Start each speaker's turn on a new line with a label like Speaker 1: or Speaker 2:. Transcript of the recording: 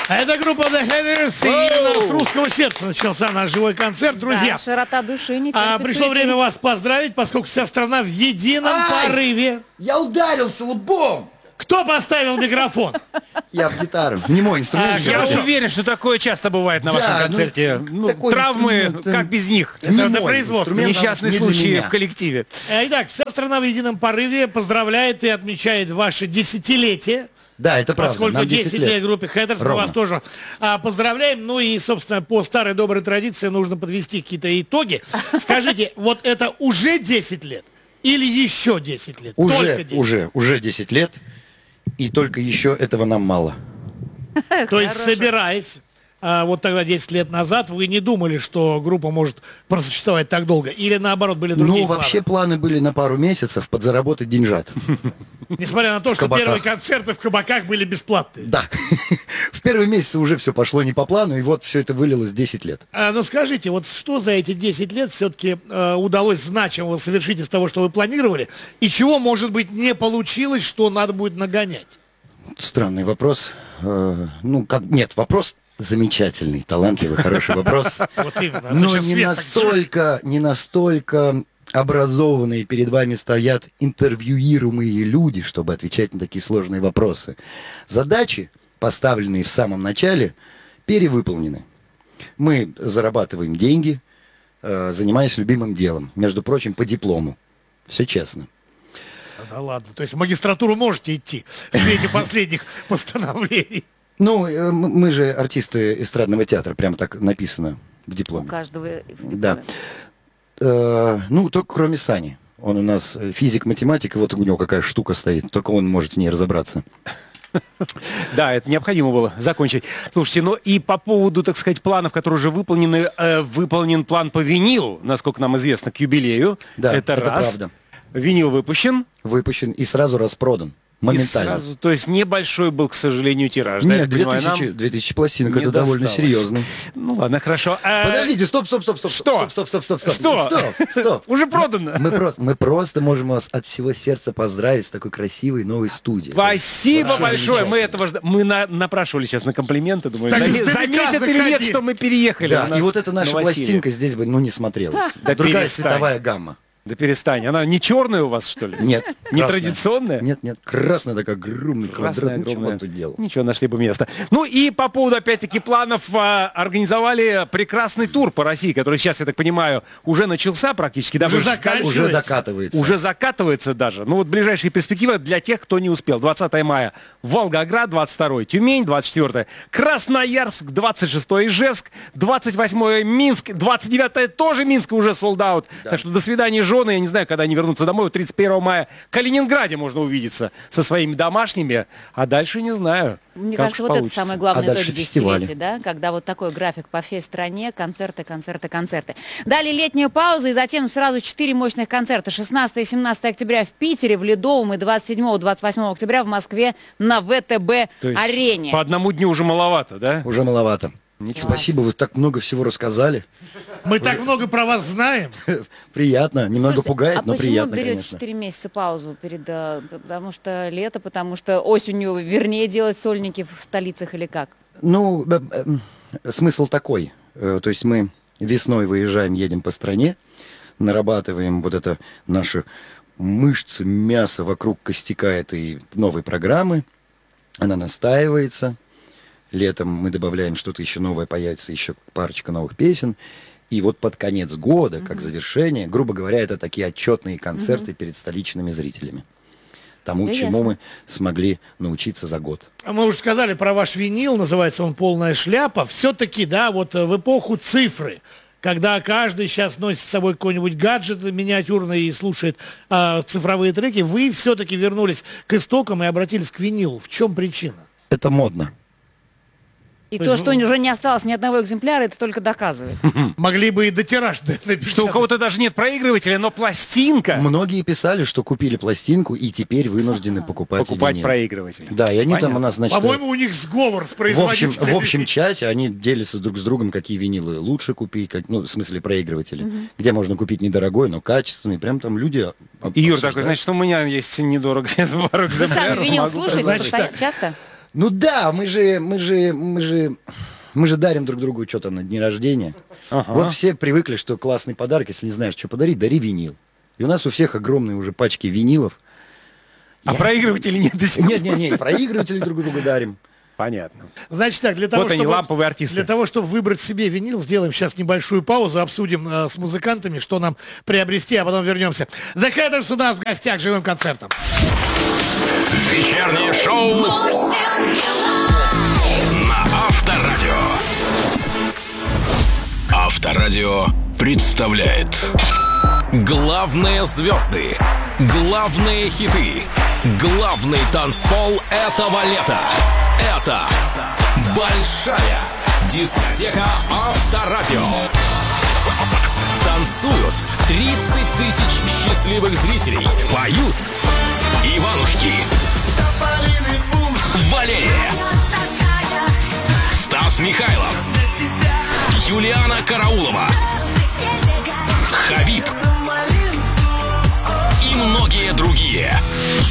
Speaker 1: Это группа The Heathers, и именно с русского сердца начался наш живой концерт, друзья.
Speaker 2: Да, широта души не терпит
Speaker 1: Пришло
Speaker 2: суеты.
Speaker 1: время вас поздравить, поскольку вся страна в едином порыве.
Speaker 3: Я ударился лбом!
Speaker 1: Кто поставил микрофон?
Speaker 3: Я в гитару. Не мой инструмент.
Speaker 4: Я
Speaker 1: Хорошо.
Speaker 4: уверен, что такое часто бывает на вашем
Speaker 3: Да,
Speaker 4: концерте.
Speaker 3: ну, такой
Speaker 4: Травмы,
Speaker 3: инструмент,
Speaker 4: как без них.
Speaker 3: не
Speaker 1: Это
Speaker 3: мой
Speaker 1: производство.
Speaker 3: инструмент,
Speaker 4: Несчастные
Speaker 3: не для
Speaker 4: случаи
Speaker 3: меня.
Speaker 4: в коллективе.
Speaker 1: Итак, вся страна в едином порыве поздравляет и отмечает ваше десятилетие.
Speaker 3: Да, это правда.
Speaker 1: Поскольку
Speaker 3: Нам
Speaker 1: 10 лет группе Heathers, мы
Speaker 3: Ровно.
Speaker 1: вас тоже поздравляем. Ну и, собственно, по старой доброй традиции нужно подвести какие-то итоги. Скажите, вот это уже 10 лет или еще 10 лет? Только 10.
Speaker 3: Уже 10 лет. И только еще этого нам мало.
Speaker 1: То есть, собираясь, вот тогда 10 лет назад, вы не думали, что группа может просуществовать так долго? Или наоборот, были другие
Speaker 3: Ну, вообще планы были на пару месяцев подзаработать деньжат.
Speaker 1: Несмотря на то, что
Speaker 3: кабаках.
Speaker 1: первые концерты в кабаках были бесплатные.
Speaker 3: Да. В первые месяцы уже все пошло не по плану, и вот все это вылилось 10 лет.
Speaker 1: Ну скажите, вот что за эти 10 лет все-таки удалось значимого совершить из того, что вы планировали, и чего, может быть, не получилось, что надо будет нагонять?
Speaker 3: Странный вопрос. Нет, вопрос замечательный, талантливый, хороший вопрос.
Speaker 1: Вот именно.
Speaker 3: Но
Speaker 1: Это сейчас
Speaker 3: не настолько образованные перед вами стоят интервьюируемые люди, чтобы отвечать на такие сложные вопросы. Задачи, поставленные в самом начале, перевыполнены. Мы зарабатываем деньги, занимаясь любимым делом. Между прочим, по диплому. Все честно.
Speaker 1: Да ладно, то есть в магистратуру можете идти в свете последних постановлений.
Speaker 3: Ну, мы же артисты эстрадного театра, прямо так написано в
Speaker 2: У
Speaker 3: дипломе.
Speaker 2: каждого в дипломе.
Speaker 3: Да. Только кроме Сани. Он у нас физик-математик, и вот у него какая штука стоит. Только он может в ней разобраться.
Speaker 4: Да, это необходимо было закончить. Слушайте, ну и по поводу, так сказать, планов, которые уже выполнены, выполнен план по винилу, насколько нам известно, к юбилею.
Speaker 3: Да,
Speaker 4: это
Speaker 3: это
Speaker 4: раз.
Speaker 3: правда.
Speaker 4: Винил выпущен.
Speaker 3: Выпущен и сразу распродан.
Speaker 4: И
Speaker 3: Моментально.
Speaker 4: сразу, то есть небольшой был, к сожалению, тираж. да, я
Speaker 3: Нет,
Speaker 4: так понимаю,
Speaker 3: 2000,
Speaker 4: нам
Speaker 3: 2000 пластинок,
Speaker 4: не
Speaker 3: это довольно
Speaker 4: досталось.
Speaker 3: серьезно.
Speaker 4: Ну ладно, хорошо.
Speaker 3: Подождите, стоп.
Speaker 4: Что?
Speaker 3: Стоп.
Speaker 4: Уже продано.
Speaker 3: Мы просто можем вас от всего сердца поздравить с такой красивой новой студией.
Speaker 4: Спасибо
Speaker 3: Вообще
Speaker 4: большое. Мы
Speaker 3: замечательно.
Speaker 4: этого напрашивали сейчас на комплименты. Думаю,
Speaker 1: Так издалека
Speaker 4: заметят или нет,
Speaker 1: заходи.
Speaker 4: что мы переехали.
Speaker 3: Да,
Speaker 4: у нас
Speaker 3: и вот эта наша
Speaker 4: на Васильев.
Speaker 3: пластинка здесь бы, не смотрелась.
Speaker 4: Да
Speaker 3: Другая
Speaker 4: перестань.
Speaker 3: цветовая гамма.
Speaker 4: Да перестань. Она не черная у вас, что ли?
Speaker 3: Нет.
Speaker 4: Не
Speaker 3: красная.
Speaker 4: традиционная?
Speaker 3: Нет. Красная такая огромный
Speaker 4: Красная,
Speaker 3: квадрат. Ну, чего
Speaker 4: огромная.
Speaker 3: он тут делал?
Speaker 4: Ничего, нашли бы место. Ну и по поводу, опять-таки, планов, организовали прекрасный тур по России, который сейчас, я так понимаю, уже начался практически. Даже
Speaker 1: Уже
Speaker 4: стали-
Speaker 1: заканчивается.
Speaker 3: Уже докатывается.
Speaker 4: Уже закатывается даже. Ну вот ближайшие перспективы для тех, кто не успел. 20 мая Волгоград, 22 Тюмень, 24 Красноярск, 26 Ижевск, 28 Минск, 29 тоже Минск уже солд-аут. Так что до свидания, жены. Я не знаю, когда они вернутся домой. 31 мая в Калининграде можно увидеться со своими домашними. А дальше не знаю.
Speaker 2: Мне
Speaker 4: как
Speaker 2: кажется,
Speaker 4: уж
Speaker 2: вот это
Speaker 4: получится.
Speaker 2: самый главный
Speaker 3: А дальше
Speaker 2: итог
Speaker 3: фестивали.
Speaker 2: десятилетия, да, когда вот такой график по всей стране, концерты. Далее летняя пауза, и затем сразу 4 мощных концерта. 16 и 17 октября в Питере, в Ледовом, и 27-28 октября в Москве на
Speaker 4: То есть
Speaker 2: ВТБ-арене.
Speaker 4: по одному дню уже маловато, да?
Speaker 3: Уже маловато. Спасибо, вы так много всего рассказали.
Speaker 1: Мы так много про вас знаем.
Speaker 3: Приятно, немного
Speaker 2: Слушайте,
Speaker 3: пугает,
Speaker 2: а
Speaker 3: но
Speaker 2: почему
Speaker 3: приятно,
Speaker 2: берете
Speaker 3: конечно.
Speaker 2: 4 месяца паузу перед, потому что лето, потому что осенью, вернее, делать сольники в столицах или как?
Speaker 3: Ну, смысл такой. То есть мы весной выезжаем, едем по стране, нарабатываем вот это наши мышцы, мясо вокруг костяка этой новой программы. Она настаивается. Летом мы добавляем что-то еще новое, появится еще парочка новых песен. И вот под конец года, как завершение, грубо говоря, это такие отчетные концерты перед столичными зрителями. Тому,
Speaker 2: Да,
Speaker 3: чему
Speaker 2: ясно.
Speaker 3: мы смогли научиться за год.
Speaker 1: Мы уже сказали про ваш винил, называется он «Полная шляпа». Все-таки, да, вот в эпоху цифры, когда каждый сейчас носит с собой какой-нибудь гаджет миниатюрный и слушает цифровые треки, вы все-таки вернулись к истокам и обратились к винилу. В чем причина?
Speaker 3: Это модно.
Speaker 2: И
Speaker 1: То
Speaker 2: то,
Speaker 1: есть,
Speaker 2: что уже не осталось ни одного экземпляра, это только доказывает.
Speaker 1: Могли бы и до тираж
Speaker 4: Что у кого-то даже нет проигрывателя, но пластинка.
Speaker 3: Многие писали, что купили пластинку и теперь вынуждены покупать
Speaker 4: Покупать
Speaker 3: винил.
Speaker 4: проигрыватель.
Speaker 3: Да, и они там
Speaker 4: Понятно.
Speaker 3: у нас, значит,
Speaker 1: По-моему, у них сговор с
Speaker 3: в
Speaker 1: производителями.
Speaker 3: общем чате они делятся друг с другом, какие винилы лучше купить, в смысле проигрыватели, где можно купить недорогой, но качественный. Прям там люди
Speaker 4: Юр
Speaker 3: обсуждают.
Speaker 4: такой, значит, у меня есть недорого пару
Speaker 2: Вы сами
Speaker 4: экземпляров.
Speaker 2: винил
Speaker 4: могу
Speaker 2: слушаете
Speaker 1: Значит
Speaker 2: постоянно, часто?
Speaker 3: Ну да, мы же дарим друг другу что-то на дни рождения.
Speaker 4: Ага.
Speaker 3: Вот все привыкли, что классный подарок, если не знаешь, что подарить, дари винил. И у нас у всех огромные уже пачки винилов.
Speaker 4: А проигрывателей нет до сих пор?
Speaker 3: Нет, проигрыватели друг другу дарим.
Speaker 4: Понятно.
Speaker 1: Значит так, для того,
Speaker 4: Вот они,
Speaker 1: чтобы,
Speaker 4: ламповые артисты.
Speaker 1: для того, чтобы выбрать себе винил, сделаем сейчас небольшую паузу, обсудим с музыкантами, что нам приобрести, а потом вернемся. The Hatters у нас в гостях живым концертом.
Speaker 5: Вечернее шоу на Авторадио. Авторадио представляет главные звезды, главные хиты, главный танцпол этого лета. Это большая дискотека Авторадио. Танцуют 30 тысяч счастливых зрителей. Поют Иванушки, Валерия, Стас Михайлов, Юлиана Караулова,